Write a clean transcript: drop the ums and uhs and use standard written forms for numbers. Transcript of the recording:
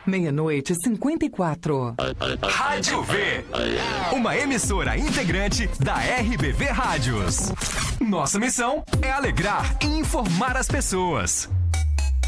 Meia-noite e 54. Rádio V, uma emissora integrante da RBV Rádios. Nossa missão é alegrar e informar as pessoas.